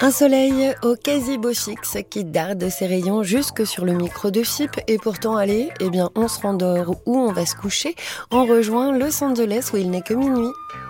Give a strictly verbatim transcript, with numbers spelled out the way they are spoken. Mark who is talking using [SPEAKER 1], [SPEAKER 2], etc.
[SPEAKER 1] Un soleil au quasi-beau fixe qui darde ses rayons jusque sur le micro de Chyp. Et pourtant, allez, eh bien, on se rendort ou on va se coucher. On rejoint Los Angeles où il n'est que minuit.